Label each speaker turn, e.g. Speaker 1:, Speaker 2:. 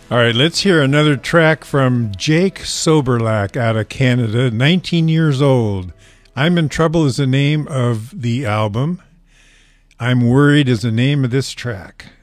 Speaker 1: All right, let's hear another track from Jake Soberlack out of Canada, 19 years old. I'm in Trouble is the name of the album. I'm Worried is the name of this track.